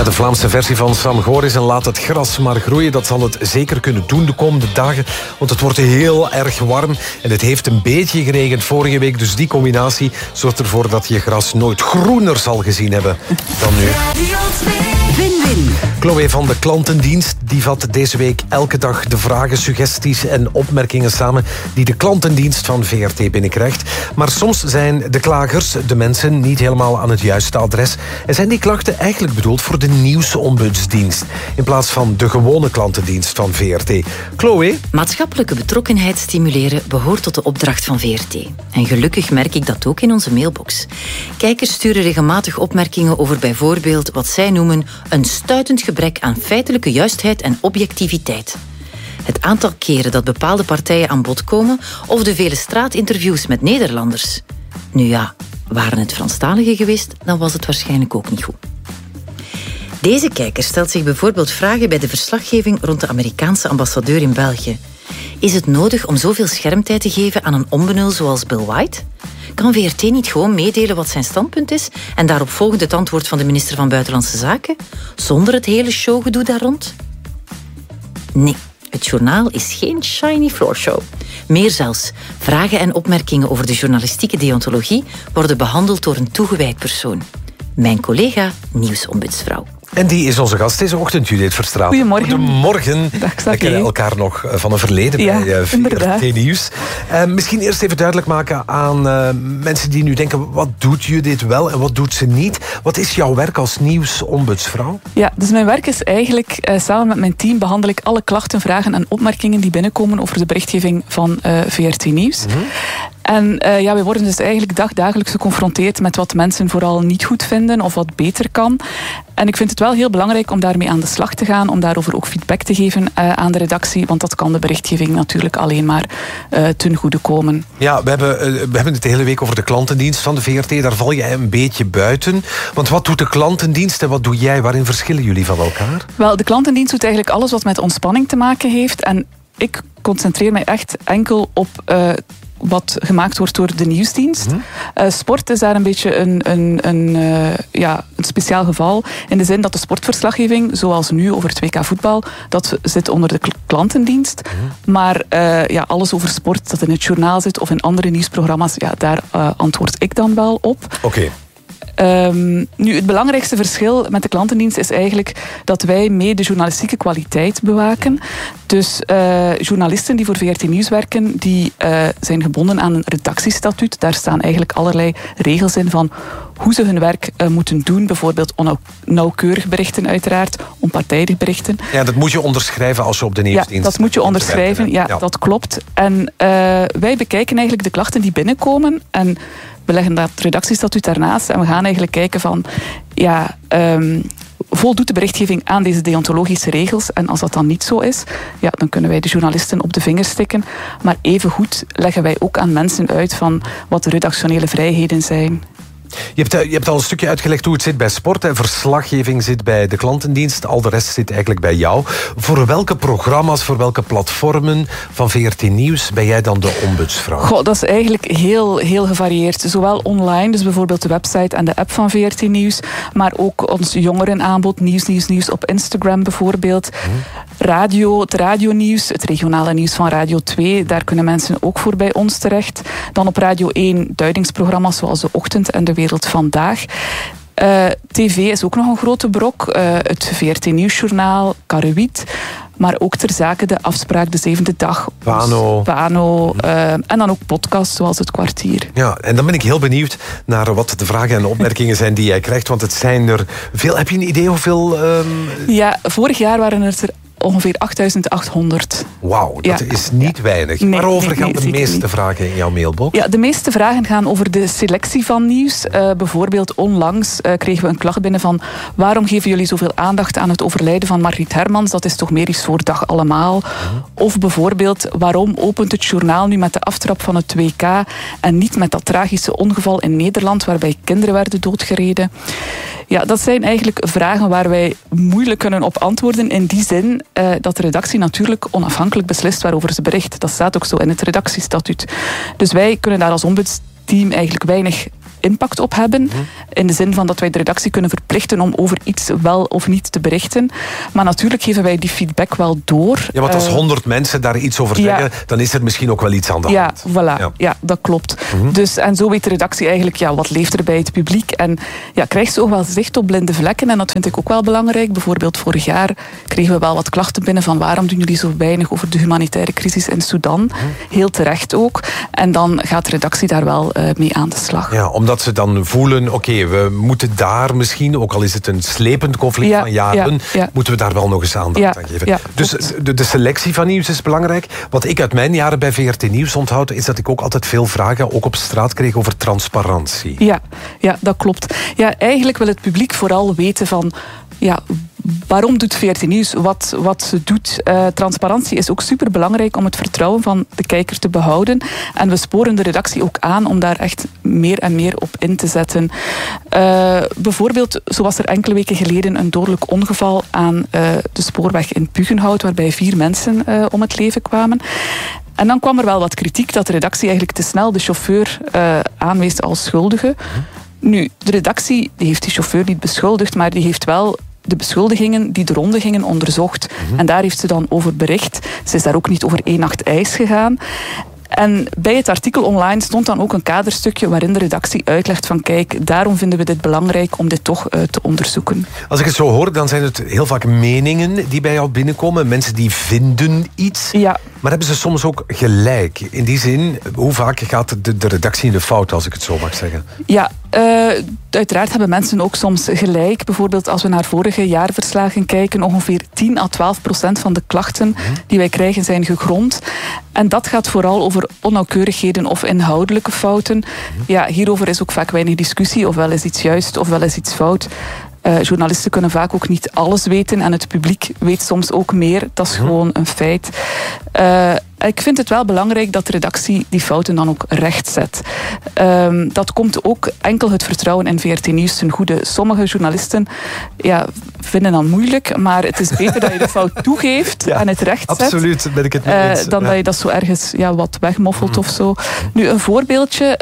de Vlaamse versie van Sam Goris en Laat het gras maar groeien. Dat zal het zeker kunnen doen de komende dagen. Want het wordt heel erg warm. En het heeft een beetje geregend vorige week. Dus die combinatie zorgt ervoor dat je gras nooit groener zal gezien hebben dan nu. Win-win. Chloe van de Klantendienst die vat deze week elke dag de vragen, suggesties en opmerkingen samen die de Klantendienst van VRT binnenkrijgt. Maar soms zijn de klagers, de mensen, niet helemaal aan het juiste adres. En zijn die klachten eigenlijk bedoeld voor de nieuwsombudsdienst in plaats van de gewone klantendienst van VRT. Chloe? Maatschappelijke betrokkenheid stimuleren behoort tot de opdracht van VRT. En gelukkig merk ik dat ook in onze mailbox. Kijkers sturen regelmatig opmerkingen over bijvoorbeeld wat zij noemen een stuitend gebrek aan feitelijke juistheid en objectiviteit. Het aantal keren dat bepaalde partijen aan bod komen of de vele straatinterviews met Nederlanders. Nu ja, waren het Franstaligen geweest, dan was het waarschijnlijk ook niet goed. Deze kijker stelt zich bijvoorbeeld vragen bij de verslaggeving rond de Amerikaanse ambassadeur in België. Is het nodig om zoveel schermtijd te geven aan een onbenul zoals Bill White? Kan VRT niet gewoon meedelen wat zijn standpunt is en daarop volgend het antwoord van de minister van Buitenlandse Zaken, zonder het hele showgedoe daar rond? Nee, het journaal is geen shiny floor show. Meer zelfs, vragen en opmerkingen over de journalistieke deontologie worden behandeld door een toegewijd persoon. Mijn collega, nieuwsombudsvrouw. En die is onze gast deze ochtend, Judith Verstraeten. Goedemorgen. Goedemorgen. We kennen elkaar nog van een verleden bij VRT Nieuws. Misschien eerst even duidelijk maken aan mensen die nu denken, wat doet Judith wel en wat doet ze niet? Wat is jouw werk als nieuwsombudsvrouw? Ja, dus mijn werk is eigenlijk, samen met mijn team behandel ik alle klachten, vragen en opmerkingen die binnenkomen over de berichtgeving van VRT Nieuws. Mm-hmm. En we worden dus eigenlijk dagelijks geconfronteerd met wat mensen vooral niet goed vinden of wat beter kan. En ik vind het wel heel belangrijk om daarmee aan de slag te gaan, om daarover ook feedback te geven aan de redactie, want dat kan de berichtgeving natuurlijk alleen maar ten goede komen. Ja, we hebben het de hele week over de klantendienst van de VRT. Daar val jij een beetje buiten. Want wat doet de klantendienst en wat doe jij? Waarin verschillen jullie van elkaar? Wel, de klantendienst doet eigenlijk alles wat met ontspanning te maken heeft. En ik concentreer mij echt enkel op wat gemaakt wordt door de nieuwsdienst. Mm-hmm. Sport is daar een beetje een speciaal geval. In de zin dat de sportverslaggeving, zoals nu over het WK voetbal, dat zit onder de klantendienst. Mm-hmm. Maar alles over sport dat in het journaal zit of in andere nieuwsprogramma's, daar antwoord ik dan wel op. Oké. Nu, het belangrijkste verschil met de klantendienst is eigenlijk dat wij mee de journalistieke kwaliteit bewaken. Dus journalisten die voor VRT Nieuws werken, die zijn gebonden aan een redactiestatuut. Daar staan eigenlijk allerlei regels in van hoe ze hun werk moeten doen. Bijvoorbeeld onnauwkeurig berichten uiteraard, onpartijdig berichten. Ja, dat moet je onderschrijven als je op de nieuwsdienst... Ja, dat moet je onderschrijven. Ja, dat klopt. En wij bekijken eigenlijk de klachten die binnenkomen en we leggen dat redactiestatuut daarnaast en we gaan eigenlijk kijken van, voldoet de berichtgeving aan deze deontologische regels? En als dat dan niet zo is, dan kunnen wij de journalisten op de vingers stikken. Maar evengoed leggen wij ook aan mensen uit van wat de redactionele vrijheden zijn. Je hebt al een stukje uitgelegd hoe het zit bij sport. Verslaggeving zit bij de klantendienst. Al de rest zit eigenlijk bij jou. Voor welke programma's, voor welke platformen van VRT Nieuws ben jij dan de ombudsvrouw? Goh, dat is eigenlijk heel, heel gevarieerd. Zowel online, dus bijvoorbeeld de website en de app van VRT Nieuws. Maar ook ons jongerenaanbod, nieuws op Instagram bijvoorbeeld. Radio, het radionieuws, het regionale nieuws van Radio 2. Daar kunnen mensen ook voor bij ons terecht. Dan op Radio 1 duidingsprogramma's zoals De Ochtend en De Wereld Vandaag. TV is ook nog een grote brok. Het VRT Nieuwsjournaal, Karrewiet. Maar ook ter zake de afspraak De Zevende Dag. Pano. En dan ook podcasts zoals Het Kwartier. Ja, en dan ben ik heel benieuwd naar wat de vragen en opmerkingen zijn die jij krijgt. Want het zijn er veel. Heb je een idee hoeveel... Ja, vorig jaar waren het er ongeveer 8.800. Wauw, dat is niet weinig. Nee, waarover gaan de meeste vragen in jouw mailbox? Ja, de meeste vragen gaan over de selectie van nieuws. Bijvoorbeeld onlangs kregen we een klacht binnen van waarom geven jullie zoveel aandacht aan het overlijden van Margriet Hermans? Dat is toch meer iets voor Dag Allemaal. Of bijvoorbeeld waarom opent het journaal nu met de aftrap van het WK en niet met dat tragische ongeval in Nederland waarbij kinderen werden doodgereden? Ja, dat zijn eigenlijk vragen waar wij moeilijk kunnen op antwoorden in die zin dat de redactie natuurlijk onafhankelijk beslist waarover ze bericht. Dat staat ook zo in het redactiestatuut. Dus wij kunnen daar als ombudsteam eigenlijk weinig impact op hebben. In de zin van dat wij de redactie kunnen verplichten om over iets wel of niet te berichten. Maar natuurlijk geven wij die feedback wel door. Ja, want als 100 mensen daar iets over zeggen, dan is er misschien ook wel iets aan de hand. Voilà. Ja, dat klopt. Dus, en zo weet de redactie eigenlijk wat leeft er bij het publiek. En krijgt ze ook wel zicht op blinde vlekken. En dat vind ik ook wel belangrijk. Bijvoorbeeld vorig jaar kregen we wel wat klachten binnen van waarom doen jullie zo weinig over de humanitaire crisis in Sudan. Heel terecht ook. En dan gaat de redactie daar wel mee aan de slag. Ja, omdat ze dan voelen, oké, we moeten daar misschien, ook al is het een slepend conflict van jaren, moeten we daar wel nog eens aandacht aan geven. Dus de selectie van nieuws is belangrijk. Wat ik uit mijn jaren bij VRT Nieuws onthoud, is dat ik ook altijd veel vragen, ook op straat kreeg, over transparantie. Ja, dat klopt. Ja, eigenlijk wil het publiek vooral weten van, waarom doet VRT Nieuws wat ze doet? Transparantie is ook superbelangrijk om het vertrouwen van de kijker te behouden. En we sporen de redactie ook aan om daar echt meer en meer op in te zetten. Bijvoorbeeld, zo was er enkele weken geleden een dodelijk ongeval aan de spoorweg in Puggenhout, waarbij 4 mensen om het leven kwamen. En dan kwam er wel wat kritiek dat de redactie eigenlijk te snel de chauffeur aanwees als schuldige. Nu, de redactie die heeft die chauffeur niet beschuldigd, maar die heeft wel de beschuldigingen die de ronde gingen onderzocht. En daar heeft ze dan over bericht. Ze is daar ook niet over 1 nacht ijs gegaan. En bij het artikel online stond dan ook een kaderstukje waarin de redactie uitlegt van kijk, daarom vinden we dit belangrijk om dit toch te onderzoeken. Als ik het zo hoor, dan zijn het heel vaak meningen die bij jou binnenkomen. Mensen die vinden iets. Ja. Maar hebben ze soms ook gelijk? In die zin, hoe vaak gaat de redactie in de fout, als ik het zo mag zeggen? Ja, uiteraard hebben mensen ook soms gelijk. Bijvoorbeeld als we naar vorige jaarverslagen kijken, ongeveer 10 à 12% van de klachten die wij krijgen zijn gegrond. En dat gaat vooral over onnauwkeurigheden of inhoudelijke fouten. Ja, hierover is ook vaak weinig discussie. Ofwel is iets juist, ofwel is iets fout. Journalisten kunnen vaak ook niet alles weten en het publiek weet soms ook meer. Dat is gewoon een feit. Ik vind het wel belangrijk dat de redactie die fouten dan ook rechtzet. Dat komt ook enkel het vertrouwen in VRT Nieuws ten goede. Sommige journalisten vinden dat moeilijk, maar het is beter dat je de fout toegeeft en het rechtzet. Absoluut, ben ik het mee eens. Dan dat je dat zo ergens wat wegmoffelt of zo. Nu, een voorbeeldje.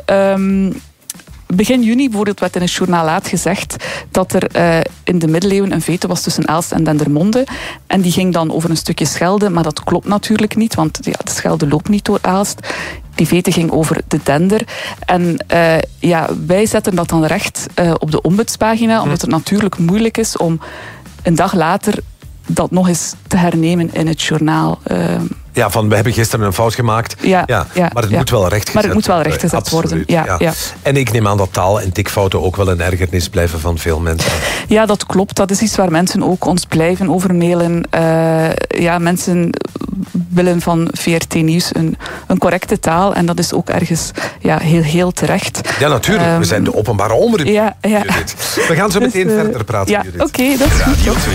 Begin juni bijvoorbeeld werd in het journaal Laat gezegd dat er in de middeleeuwen een vete was tussen Aalst en Dendermonde. En die ging dan over een stukje Schelde, maar dat klopt natuurlijk niet, want de Schelde loopt niet door Aalst. Die vete ging over de Dender. En wij zetten dat dan recht op de ombudspagina, omdat het natuurlijk moeilijk is om een dag later dat nog eens te hernemen in het journaal. Ja, van we hebben gisteren een fout gemaakt. Maar het moet wel rechtgezet worden. Maar het moet wel rechtgezet worden. Ja. En ik neem aan dat taal- en tikfouten ook wel een ergernis blijven van veel mensen. Ja, dat klopt. Dat is iets waar mensen ook ons blijven over mailen. Mensen willen van VRT Nieuws een correcte taal. En dat is ook ergens heel terecht. Ja, natuurlijk. We zijn de openbare omroep. Ja. We gaan zo meteen verder praten, Judith. Oké, dat is goed.